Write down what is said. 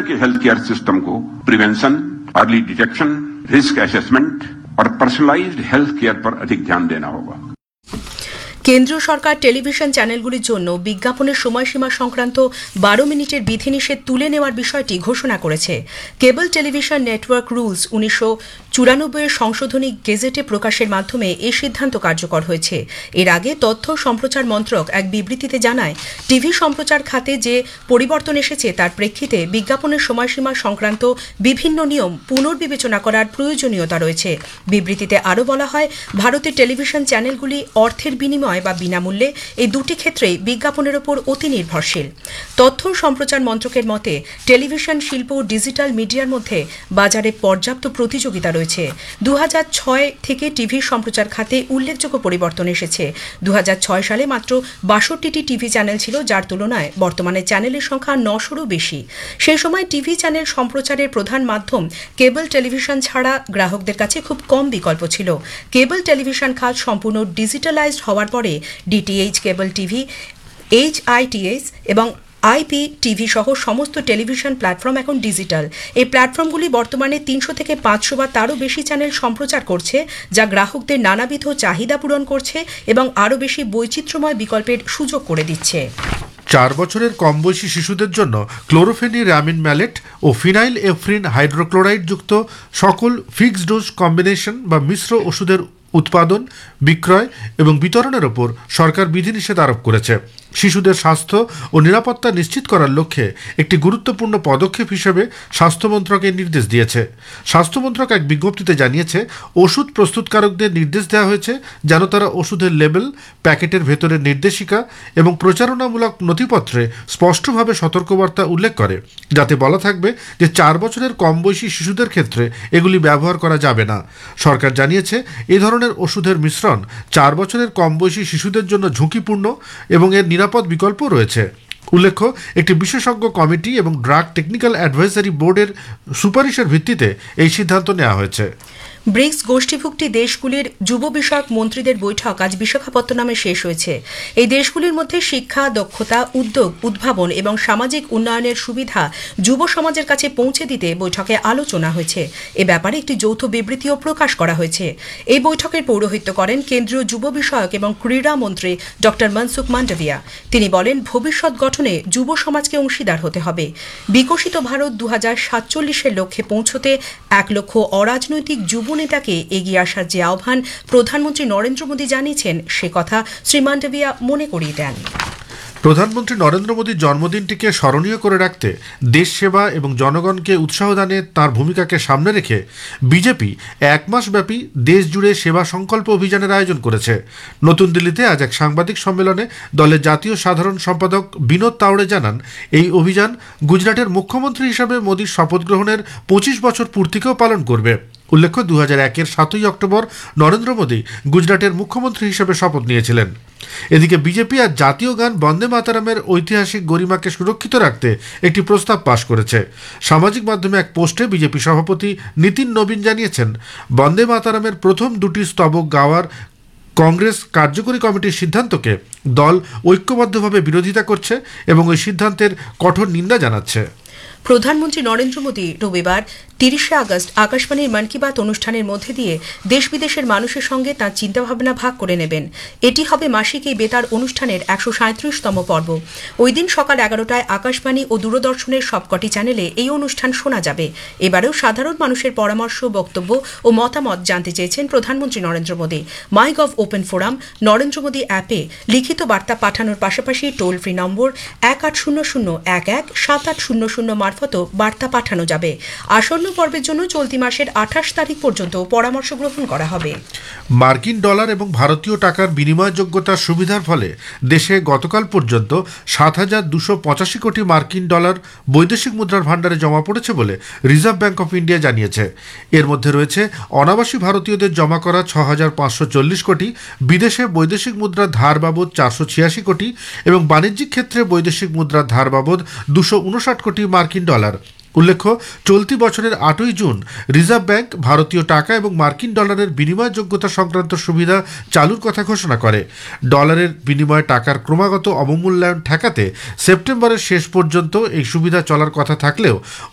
के health care system को prevention, early detection, risk assessment और पर्सनलाइज्ड हेल्थ केयर पर अधिक ध्यान देना होगा। কেন্দ্রীয় সরকার টেলিভিশন চ্যানেলগুলির জন্য বিজ্ঞাপনের সময়সীমা সংক্রান্ত 12 মিনিটের বিধিনিষেধ তুলে নেওয়ার বিষয়টি ঘোষণা করেছে। কেবল টেলিভিশন নেটওয়ার্ক রুলস 1994 সংশোধনী গেজেটে প্রকাশের মাধ্যমে এই সিদ্ধান্ত কার্যকর হয়েছে। এর আগে তথ্য সম্প্রচার মন্ত্রক এক বিবৃতিতে জানায়, টিভি সম্প্রচার খাতে যে পরিবর্তন এসেছে তার প্রেক্ষিতে বিজ্ঞাপনের সময়সীমা সংক্রান্ত বিভিন্ন নিয়ম পুনর্বিবেচনা করার প্রয়োজনীয়তা রয়েছে। বিবৃতিতে আরও বলা হয়, ভারতের টেলিভিশন চ্যানেলগুলি অর্থের বিনিময়ে বা বিনামূল্যে এই দুটি ক্ষেত্রেই বিজ্ঞাপনের ওপর অতি নির্ভরশীল। তথ্য সম্প্রচার মন্ত্রকের মতে টেলিভিশন শিল্প ও ডিজিটাল মিডিয়ার মধ্যে বাজারে পর্যাপ্ত প্রতিযোগিতা রয়েছে। 2006 থেকে টিভি সম্প্রচার খাতে উল্লেখযোগ্য পরিবর্তন এসেছে। 2006 সালে মাত্র 62টি টিভি চ্যানেল ছিল, যার তুলনায় বর্তমানে চ্যানেলের সংখ্যা 900-রও বেশি। সেই সময় টিভি চ্যানেল সম্প্রচারের প্রধান মাধ্যম কেবল টেলিভিশন ছাড়া গ্রাহকদের কাছে খুব কম বিকল্প ছিল। কেবল টেলিভিশন খাত সম্পূর্ণ ডিজিটালাইজড হওয়ার পরে ডিটিএইচ কেবল টিভি, HITS এবং IP টিভি সহ সমস্ত টেলিভিশন প্ল্যাটফর্ম এখন ডিজিটাল। এই প্ল্যাটফর্মগুলি বর্তমানে 300 থেকে 500 বা তারও বেশি চ্যানেল সম্প্রচার করছে, যা গ্রাহকদের নানাবিধ চাহিদা পূরণ করছে এবং আরও বেশি বৈচিত্র্যময় বিকল্পের সুযোগ করে দিচ্ছে। 4 বছরের কম বয়সী শিশুদের জন্য ক্লোরোফেনিরামিন ম্যালেট ও ফিনাইল এফ্রিন হাইড্রোক্লোরাইড যুক্ত সকল ফিক্সড ডোজ কম্বিনেশন বা মিশ্র ওষুধের উৎপাদন, বিক্রয় এবং বিতরণের ওপর সরকার বিধিনিষেধ আরোপ করেছে। শিশুদের স্বাস্থ্য ও নিরাপত্তা নিশ্চিত করার লক্ষ্যে একটি গুরুত্বপূর্ণ পদক্ষেপ হিসেবে স্বাস্থ্য মন্ত্রকের নির্দেশ দিয়েছে। স্বাস্থ্য মন্ত্রক এক বিজ্ঞপ্তিতে জানিয়েছে, ওষুধ প্রস্তুতকারকদের নির্দেশ দেওয়া হয়েছে যেন তারা ওষুধের লেবেল, প্যাকেটের ভেতরের নির্দেশিকা এবং প্রচারণামূলক নথিপত্রে স্পষ্টভাবে সতর্কবার্তা উল্লেখ করে, যাতে বলা থাকবে যে 4 বছরের কম বয়সী শিশুদের ক্ষেত্রে এগুলি ব্যবহার করা যাবে না। সরকার জানিয়েছে, এ ধরনের ওষুধের মিশ্রণ 4 বছরের কম বয়সী শিশুদের জন্য ঝুঁকিপূর্ণ এবং এর নিরাপদ বিকল্প রয়েছে। উল্লেখ্য, একটি বিশেষজ্ঞ কমিটি এবং ড্রাগ টেকনিক্যাল অ্যাডভাইজারি বোর্ডের সুপারিশের ভিত্তিতে এই সিদ্ধান্ত নেওয়া হয়েছে। ব্রিক্স গোষ্ঠীভুক্তি দেশগুলির যুব বিষয়ক মন্ত্রীদের বৈঠক আজ বিশাখাপত্তনমে শেষ হয়েছে। এই দেশগুলির মধ্যে শিক্ষা, দক্ষতা, উদ্যোগ, উদ্ভাবন এবং সামাজিক উন্নয়নের সুবিধা যুব সমাজের কাছে পৌঁছে দিতে বৈঠকে আলোচনা হয়েছে। এ ব্যাপারে একটি যৌথ বিবৃতিও প্রকাশ করা হয়েছে। এই বৈঠকের পৌরোহিত্য করেন কেন্দ্রীয় যুব বিষয়ক এবং ক্রীড়া মন্ত্রী ড মনসুখ মান্ডভিয়া। তিনি বলেন, ভবিষ্যৎ গঠনে যুব সমাজকে অংশীদার হতে হবে। বিকশিত ভারত 2047-এর লক্ষ্যে পৌঁছতে 1 লক্ষ অরাজনৈতিক যুব নেতাকে এগিয়ে আসার যে আহ্বান প্রধানমন্ত্রী নরেন্দ্র মোদী জানিয়েছেন, সে কথা শ্রী মান্ডভিয়া মনে করিয়ে দেন। প্রধানমন্ত্রী নরেন্দ্র মোদীর জন্মদিনটিকে স্মরণীয় করে রাখতে দেশ সেবা এবং জনগণকে উৎসাহ দানে তাঁর ভূমিকাকে সামনে রেখে বিজেপি 1 মাসব্যাপী দেশ জুড়ে সেবা সংকল্প অভিযানের আয়োজন করেছে। নতুন দিল্লিতে আজ এক সাংবাদিক সম্মেলনে দলের জাতীয় সাধারণ সম্পাদক বিনোদ তাওড়ে জানান, এই অভিযান গুজরাটের মুখ্যমন্ত্রী হিসাবে মোদীর শপথ গ্রহণের 25 বছর পূর্তিকেও পালন করবে। উল্লেখ্য, 2001-এর 7ই অক্টোবর নরেন্দ্র মোদী গুজরাটের মুখ্যমন্ত্রী হিসেবে শপথ নিয়েছিলেন। এদিকে বিজেপি আজ জাতীয় গান বন্দে মাতারামের ঐতিহাসিক গরিমাকে সুরক্ষিত রাখতে একটি প্রস্তাব পাশ করেছে। সামাজিক মাধ্যমে এক পোস্টে বিজেপি সভাপতি নীতিন নবীন জানিয়েছেন, বন্দে মাতারামের প্রথম 2টি স্তবক গাওয়ার কংগ্রেস কার্যকরী কমিটির সিদ্ধান্তকে দল ঐক্যবদ্ধভাবে বিরোধিতা করছে এবং ওই সিদ্ধান্তের কঠোর নিন্দা জানাচ্ছে। প্রধানমন্ত্রী নরেন্দ্র মোদী রবিবার 30 আগস্ট আকাশবাণীর মন কি বাত অনুষ্ঠানের মধ্যে দিয়ে দেশ বিদেশের মানুষের সঙ্গে তাঁর চিন্তাভাবনা ভাগ করে নেবেন। এটি হবে মাসিক এই বেতার অনুষ্ঠানের 137তম পর্ব। ওই দিন সকাল 11টায় আকাশবাণী ও দূরদর্শনের সবকটি চ্যানেলে এই অনুষ্ঠান শোনা যাবে। এবারেও সাধারণ মানুষের পরামর্শ, বক্তব্য ও মতামত জানতে চেয়েছেন প্রধানমন্ত্রী Narendra Modi. MyGov open forum, Narendra Modi অ্যাপে লিখিত বার্তা পাঠানোর পাশাপাশি টোল ফ্রি নম্বর 1800117800 মারফতও বার্তা পাঠানো যাবে। আসন্ন পর্বের জন্য চলতি মাসের 28 তারিখ পর্যন্ত পরামর্শ গ্রহণ করা হবে। মার্কিন ডলার এবং ভারতীয় টাকার বিনিময়যোগ্যতার সুবিধার ফলে দেশে গতকাল পর্যন্ত 7,285 কোটি মার্কিন ডলার বৈদেশিক মুদ্রার ভাণ্ডারে জমা পড়েছে বলে রিজার্ভ ব্যাংক অফ ইন্ডিয়া জানিয়েছে। এর মধ্যে রয়েছে অনাবাসী ভারতীয়দের জমা করা 6,540 কোটি, বিদেশে বৈদেশিক মুদ্রার ধার বাবদ 486 কোটি এবং বাণিজ্যিক ক্ষেত্রে বৈদেশিক মুদ্রার ধার বাবদ 259 কোটি মার্কিন ডলার। উল্লেখ্য, চলতি বছরের 8ই জুন রিজার্ভ ব্যাংক ভারতীয় টাকা এবং মার্কিন ডলারের বিনিময়যোগ্যতা সংক্রান্ত সুবিধা চালুর কথা ঘোষণা করে। ডলারের বিনিময়ে টাকার ক্রমাগত অবমূল্যায়ন ঠেকাতে সেপ্টেম্বরের শেষ পর্যন্ত এই সুবিধা চলার কথা থাকলেও